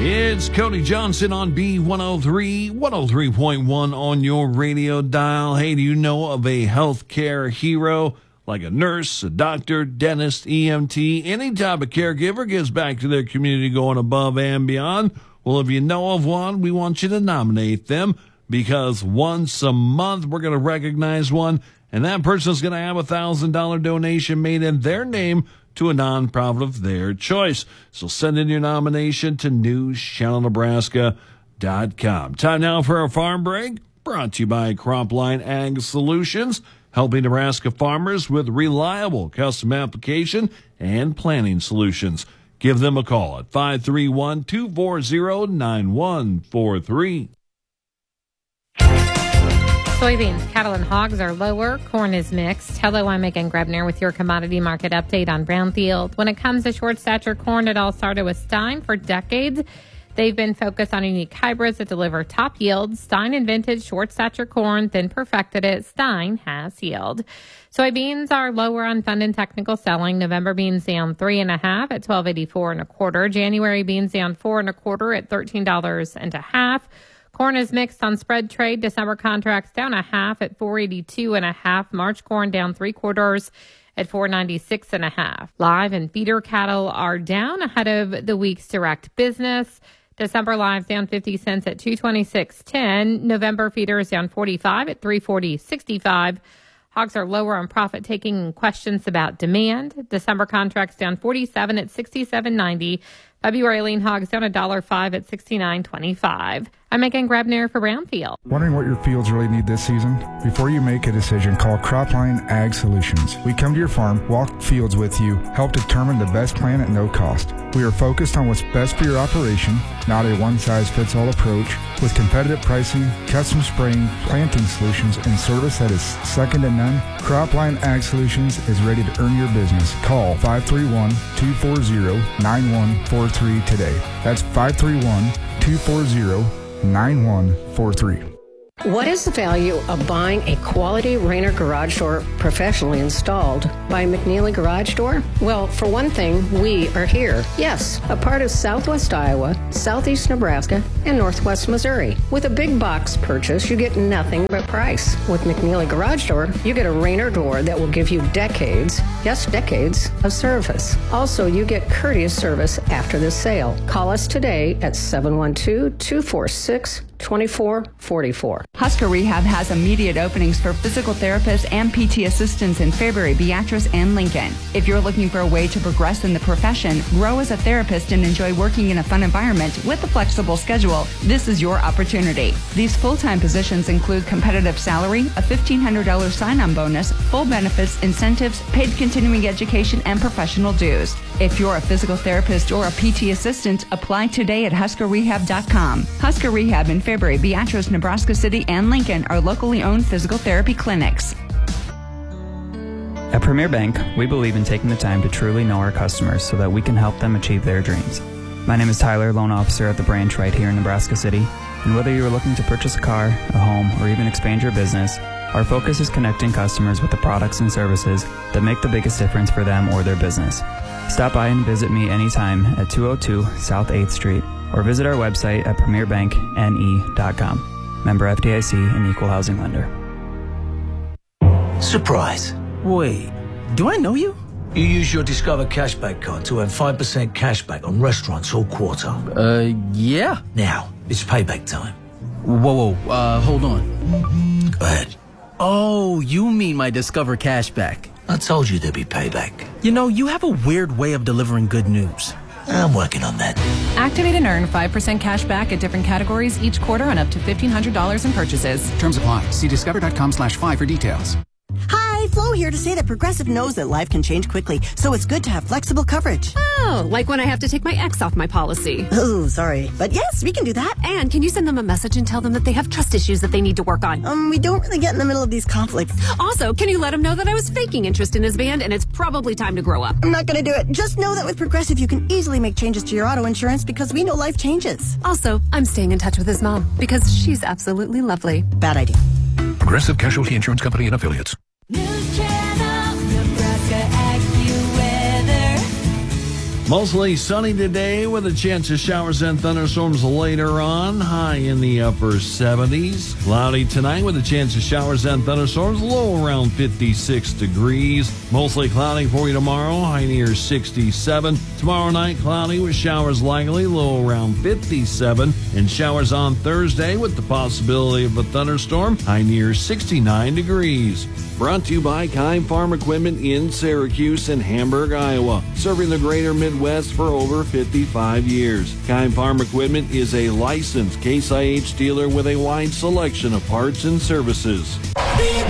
It's Cody Johnson on B103, 103.1 on your radio dial. Hey, do you know of a healthcare hero like a nurse, a doctor, dentist, EMT, any type of caregiver gives back to their community going above and beyond? Well, if you know of one, we want you to nominate them because once a month we're going to recognize one, and that person's going to have a $1,000 donation made in their name to a nonprofit of their choice. So send in your nomination to newschannelnebraska.com. Time now for our farm break, brought to you by Cropline Ag Solutions, helping Nebraska farmers with reliable custom application and planting solutions. Give them a call at 531-240-9143. Soybeans, cattle, and hogs are lower. Corn is mixed. Hello, I'm Megan Grebner with your commodity market update on Brownfield. When it comes to short stature corn, it all started with Stein. For decades, they've been focused on unique hybrids that deliver top yields. Stein invented short stature corn, then perfected it. Stein has yield. Soybeans are lower on fund and technical selling. November beans down 3.5 at $12.84 January beans down 4.25 at $13.50. Corn is mixed on spread trade. December contracts down 0.5 at $4.82.5. March corn down 3/4 at $4.96.5. Live and feeder cattle are down ahead of the week's direct business. December lives down 50 cents at $226.10. November feeders down 45 at $340.65. Hogs are lower on profit taking and questions about demand. December contracts down 47 at $67.90. February lean hogs down $1.05 at $69.25. I'm Megan Grebner for Brownfield. Wondering what your fields really need this season? Before you make a decision, call Cropline Ag Solutions. We come to your farm, walk fields with you, help determine the best plan at no cost. We are focused on what's best for your operation, not a one-size-fits-all approach. With competitive pricing, custom spraying, planting solutions, and service that is second to none, Cropline Ag Solutions is ready to earn your business. Call 531-240-9143 today. That's 531-240-9143. What is the value of buying a quality Rainer garage door professionally installed by McNeely Garage Door? Well, for one thing, we are here. Yes, a part of Southwest Iowa, Southeast Nebraska, and Northwest Missouri. With a big box purchase, you get nothing but price. With McNeely Garage Door, you get a Rainer door that will give you decades, yes, decades, of service. Also, you get courteous service after the sale. Call us today at 712-246-2444. Husker Rehab has immediate openings for physical therapists and PT assistants in Fairbury, Beatrice, and Lincoln. If you're looking for a way to progress in the profession, grow as a therapist, and enjoy working in a fun environment with a flexible schedule, this is your opportunity. These full-time positions include competitive salary, a $1,500 sign-on bonus, full benefits, incentives, paid continuing education, and professional dues. If you're a physical therapist or a PT assistant, apply today at huskerrehab.com. Husker Rehab in Fairbury, Beatrice, Nebraska City, and Lincoln are locally owned physical therapy clinics. At Premier Bank, we believe in taking the time to truly know our customers so that we can help them achieve their dreams. My name is Tyler, loan officer at the branch right here in Nebraska City, and whether you are looking to purchase a car, a home, or even expand your business, our focus is connecting customers with the products and services that make the biggest difference for them or their business. Stop by and visit me anytime at 202 South 8th Street or visit our website at premierbankne.com. Member FDIC and equal housing lender. Surprise. Wait, do I know you? You use your Discover Cashback card to earn 5% cashback on restaurants all quarter. Yeah. Now, it's payback time. Whoa, hold on. Go ahead. Oh, you mean my Discover Cashback. I told you there'd be payback. You know, you have a weird way of delivering good news. I'm working on that. Activate and earn 5% cash back at different categories each quarter on up to $1,500 in purchases. Terms apply. See discover.com/5 for details. Hi, Flo here to say that Progressive knows that life can change quickly, so it's good to have flexible coverage. Oh, like when I have to take my ex off my policy. Oh, sorry. But yes, we can do that. And can you send them a message and tell them that they have trust issues that they need to work on? We don't really get in the middle of these conflicts. Also, can you let them know that I was faking interest in his band and it's probably time to grow up? I'm not going to do it. Just know that with Progressive, you can easily make changes to your auto insurance because we know life changes. Also, I'm staying in touch with his mom because she's absolutely lovely. Bad idea. Progressive Casualty Insurance Company and Affiliates. News Channel, Nebraska AccuWeather. Mostly sunny today with a chance of showers and thunderstorms later on. High in the upper 70s. Cloudy tonight with a chance of showers and thunderstorms. Low around 56 degrees. Mostly cloudy for you tomorrow. High near 67. Tomorrow night cloudy with showers likely. Low around 57. And showers on Thursday with the possibility of a thunderstorm. High near 69 degrees. Brought to you by Keim Farm Equipment in Syracuse and Hamburg, Iowa. Serving the greater Midwest for over 55 years. Keim Farm Equipment is a licensed Case IH dealer with a wide selection of parts and services. Be